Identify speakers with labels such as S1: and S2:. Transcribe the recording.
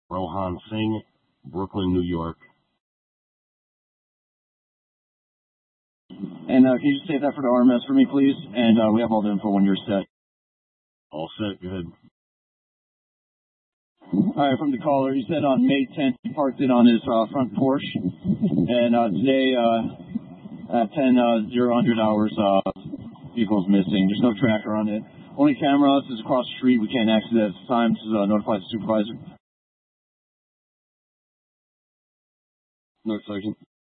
S1: Rohan Singh, Brooklyn, New York.
S2: And can you just save that for the RMS for me, please? And we have all the info when you're set.
S1: All set, good.
S2: All right, from the caller, he said on May 10th he parked it on his front porch, and today at 10:00 hours, vehicle's missing. There's no tracker on it. Only camera is across the street. We can't access it at this time. This is notify the supervisor.
S1: No, Sergeant.